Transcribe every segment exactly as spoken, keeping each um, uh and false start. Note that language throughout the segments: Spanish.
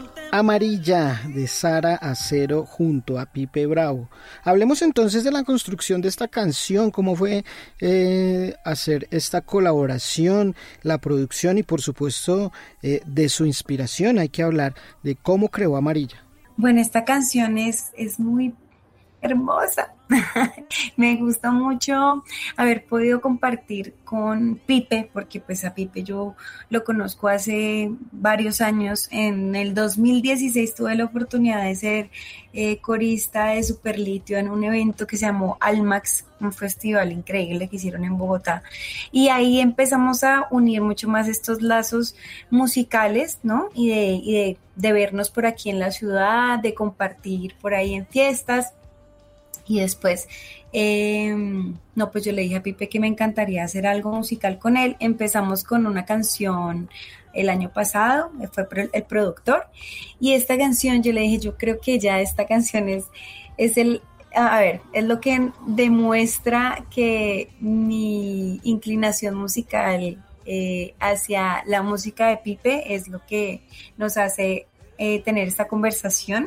Amarilla de Sara Acero junto a Pipe Bravo. Hablemos entonces de la construcción de esta canción, cómo fue eh, hacer esta colaboración, la producción y por supuesto eh, de su inspiración. Hay que hablar de cómo creó Amarilla. Bueno, esta canción es, es muy hermosa. Me gusta mucho haber podido compartir con Pipe, porque pues a Pipe yo lo conozco hace varios años. En el dos mil dieciséis tuve la oportunidad de ser eh, corista de Superlitio en un evento que se llamó Almax, un festival increíble que hicieron en Bogotá, y ahí empezamos a unir mucho más estos lazos musicales, ¿no? Y de, y de, de vernos por aquí en la ciudad, de compartir por ahí en fiestas. Y después, eh, no, pues yo le dije a Pipe que me encantaría hacer algo musical con él. Empezamos con una canción el año pasado, fue el productor, y esta canción yo le dije, yo creo que ya esta canción es, es el, a ver, es lo que demuestra que mi inclinación musical eh, hacia la música de Pipe es lo que nos hace eh, tener esta conversación.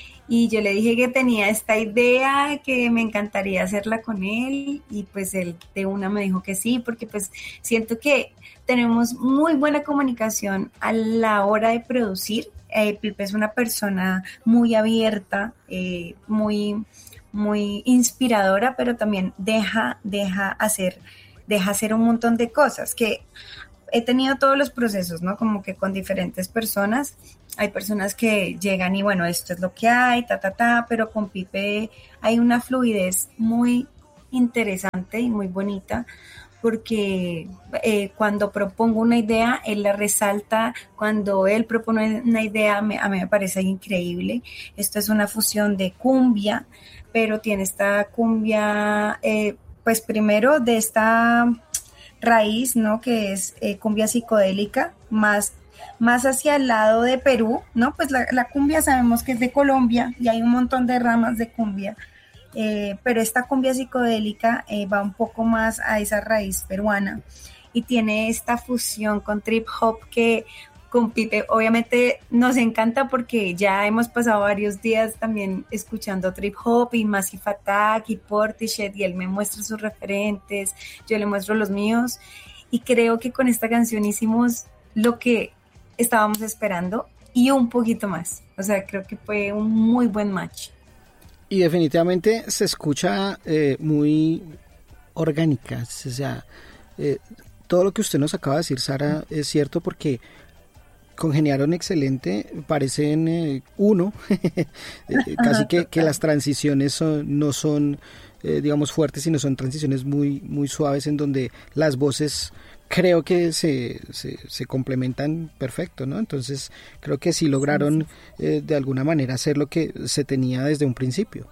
Y yo le dije que tenía esta idea, que me encantaría hacerla con él, y pues él de una me dijo que sí, porque pues siento que tenemos muy buena comunicación a la hora de producir. Eh, Pipe es una persona muy abierta, eh, muy, muy inspiradora, pero también deja, deja hacer, deja hacer un montón de cosas que he tenido todos los procesos, ¿no? Como que con diferentes personas. Hay personas que llegan y bueno, esto es lo que hay, ta, ta, ta, pero con Pipe hay una fluidez muy interesante y muy bonita, porque eh, cuando propongo una idea, él la resalta. Cuando él propone una idea, me, a mí me parece increíble. Esto es una fusión de cumbia, pero tiene esta cumbia, eh, pues primero de esta raíz, ¿no? Que es eh, cumbia psicodélica, más más hacia el lado de Perú, ¿no? Pues la, la cumbia sabemos que es de Colombia y hay un montón de ramas de cumbia, eh, pero esta cumbia psicodélica eh, va un poco más a esa raíz peruana y tiene esta fusión con trip hop que con Pipe obviamente nos encanta, porque ya hemos pasado varios días también escuchando trip hop y Massive Attack y Portishead, y él me muestra sus referentes, yo le muestro los míos, y creo que con esta canción hicimos lo que estábamos esperando y un poquito más. O sea, creo que fue un muy buen match. Y definitivamente se escucha eh, muy orgánica. O sea, eh, todo lo que usted nos acaba de decir, Sara, es cierto, porque congeniaron excelente, parecen eh, uno, casi que, que las transiciones son, no son, eh, digamos, fuertes, sino son transiciones muy, muy suaves, en donde las voces creo que se, se, se complementan perfecto, ¿no? Entonces creo que sí lograron eh, de alguna manera hacer lo que se tenía desde un principio.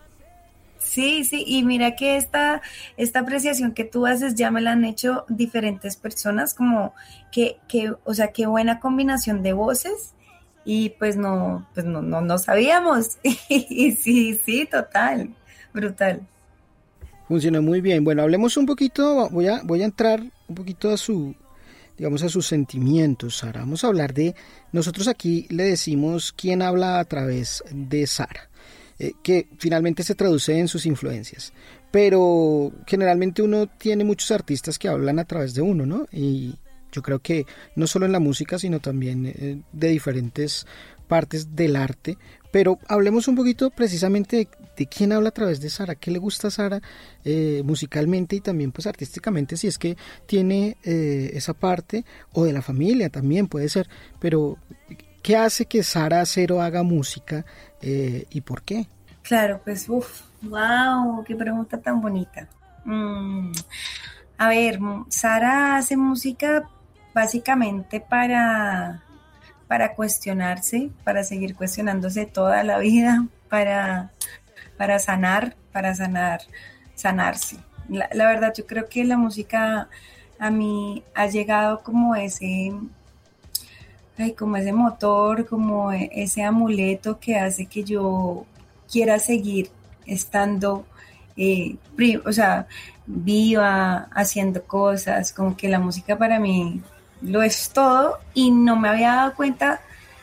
Sí, sí, y mira que esta, esta apreciación que tú haces ya me la han hecho diferentes personas, como que, que, o sea, qué buena combinación de voces, y pues no, pues no, no, no sabíamos. Y sí, sí, total, brutal. Funcionó muy bien. Bueno, hablemos un poquito, voy a, voy a entrar un poquito a su, digamos, a sus sentimientos, Sara. Vamos a hablar de, nosotros aquí le decimos quién habla a través de Sara, eh, que finalmente se traduce en sus influencias. Pero generalmente uno tiene muchos artistas que hablan a través de uno, ¿no? Y yo creo que no solo en la música, sino también eh, de diferentes partes del arte. Pero hablemos un poquito precisamente de, de quién habla a través de Sara, qué le gusta a Sara eh, musicalmente y también pues artísticamente, si es que tiene eh, esa parte, o de la familia también puede ser, pero ¿qué hace que Sara Acero haga música eh, y por qué? Claro, pues uff, wow, qué pregunta tan bonita. Mm, a ver, Sara hace música básicamente para... para cuestionarse, para seguir cuestionándose toda la vida, para, para sanar, para sanar, sanarse. La, la verdad, yo creo que la música a mí ha llegado como ese, ay, como ese motor, como ese amuleto que hace que yo quiera seguir estando, eh, o sea, viva, haciendo cosas, como que la música para mí lo es todo, y no me había dado cuenta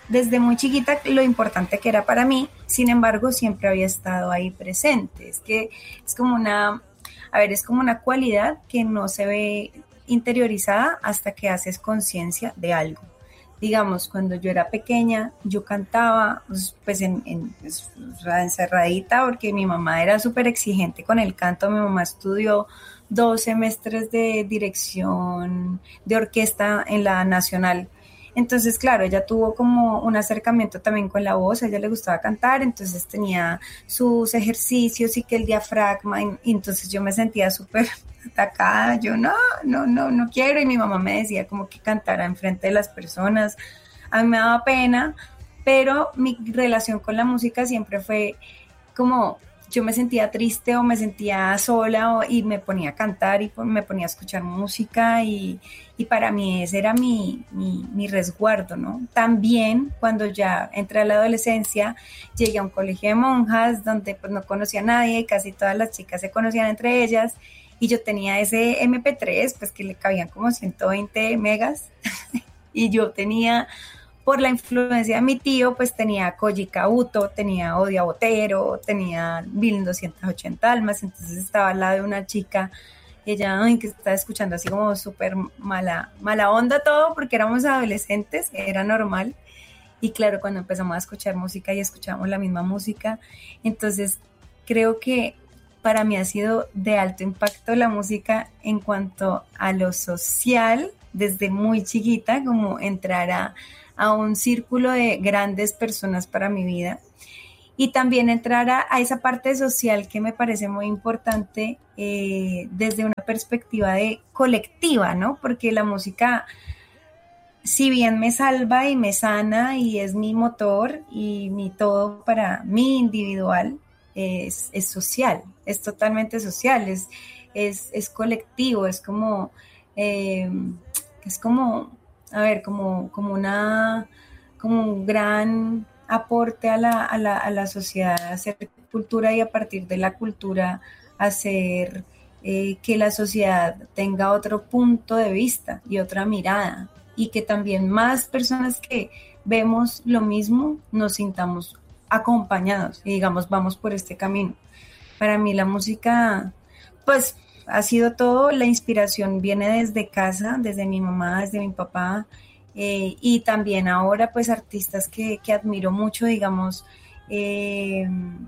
desde muy chiquita lo importante que era para mí, sin embargo siempre había estado ahí presente. Es que es como una, a ver, es como una cualidad que no se ve interiorizada hasta que haces conciencia de algo. Digamos, cuando yo era pequeña, yo cantaba pues en, en pues, encerradita, porque mi mamá era súper exigente con el canto. Mi mamá estudió dos semestres de dirección de orquesta en la Nacional. Entonces, claro, ella tuvo como un acercamiento también con la voz, a ella le gustaba cantar, entonces tenía sus ejercicios y que el diafragma, y, y entonces yo me sentía súper atacada, yo no, no, no, no quiero, y mi mamá me decía como que cantara enfrente de las personas. A mí me daba pena, pero mi relación con la música siempre fue como, yo me sentía triste o me sentía sola o, y me ponía a cantar y me ponía a escuchar música y, y para mí ese era mi, mi, mi resguardo, ¿no? También cuando ya entré a la adolescencia, llegué a un colegio de monjas donde pues no conocía a nadie, casi todas las chicas se conocían entre ellas y yo tenía ese eme pe tres, pues que le cabían como ciento veinte megas y yo tenía... Por la influencia de mi tío, pues tenía Koji Kauto, tenía Odia Botero, tenía mil doscientas ochenta almas, entonces estaba al lado de una chica, ella ay, que estaba escuchando así como súper mala, mala onda todo, porque éramos adolescentes, era normal, y claro, cuando empezamos a escuchar música y escuchamos la misma música, entonces creo que para mí ha sido de alto impacto la música en cuanto a lo social, desde muy chiquita, como entrar a a un círculo de grandes personas para mi vida y también entrar a, a esa parte social que me parece muy importante eh, desde una perspectiva de colectiva, ¿no? Porque la música, si bien me salva y me sana y es mi motor y mi todo para mí individual, es, es social, es totalmente social, es, es, es colectivo, es como, eh, es como... a ver, como, como, una, como un gran aporte a la, a, la, a la sociedad, hacer cultura y a partir de la cultura hacer eh, que la sociedad tenga otro punto de vista y otra mirada y que también más personas que vemos lo mismo nos sintamos acompañados y digamos vamos por este camino. Para mí la música, pues... ha sido todo, la inspiración viene desde casa, desde mi mamá, desde mi papá, eh, y también ahora pues artistas que, que admiro mucho, digamos, eh,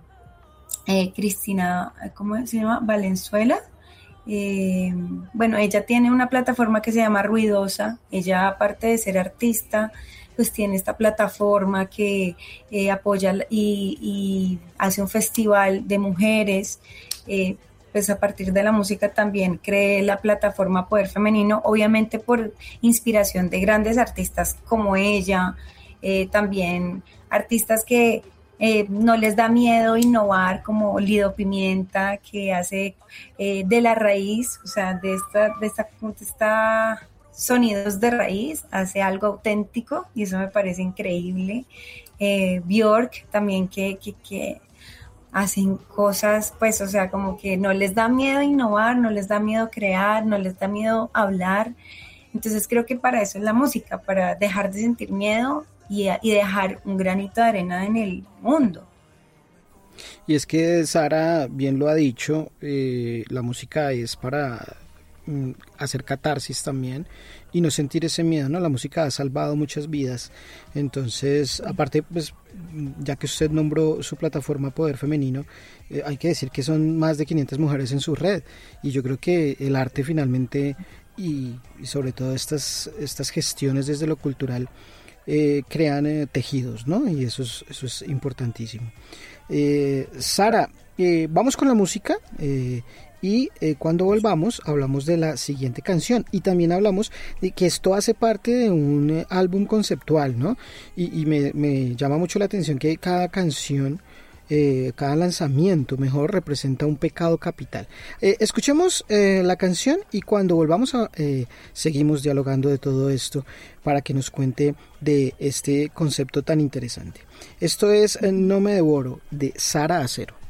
eh, Cristina, ¿cómo se llama? Valenzuela. Eh, bueno, ella tiene una plataforma que se llama Ruidosa, ella aparte de ser artista, pues tiene esta plataforma que eh, apoya y, y hace un festival de mujeres, eh, pues a partir de la música también creé la plataforma Poder Femenino, obviamente por inspiración de grandes artistas como ella, eh, también artistas que eh, no les da miedo innovar, como Lido Pimienta, que hace eh, de la raíz, o sea, de esta, de esta, de esta sonidos de raíz, hace algo auténtico y eso me parece increíble. Eh, Björk también que... que, que hacen cosas, pues, o sea, como que no les da miedo innovar, no les da miedo crear, no les da miedo hablar. Entonces creo que para eso es la música, para dejar de sentir miedo y, y dejar un granito de arena en el mundo. Y es que Sara bien lo ha dicho, eh, la música es para mm, hacer catarsis también y no sentir ese miedo, ¿no? La música ha salvado muchas vidas. Entonces, aparte, pues, ya que usted nombró su plataforma Poder Femenino, eh, hay que decir que son más de quinientas mujeres en su red y yo creo que el arte finalmente y, y sobre todo estas, estas gestiones desde lo cultural eh, crean eh, tejidos, ¿no? Y eso es, eso es importantísimo. Eh, Sara, eh, vamos con la música eh, y eh, cuando volvamos hablamos de la siguiente canción y también hablamos de que esto hace parte de un eh, álbum conceptual, ¿no? Y, y me, me llama mucho la atención que cada canción, eh, cada lanzamiento mejor representa un pecado capital. Eh, escuchemos eh, la canción y cuando volvamos a, eh, seguimos dialogando de todo esto para que nos cuente de este concepto tan interesante. Esto es No me devoro de Sara Acero.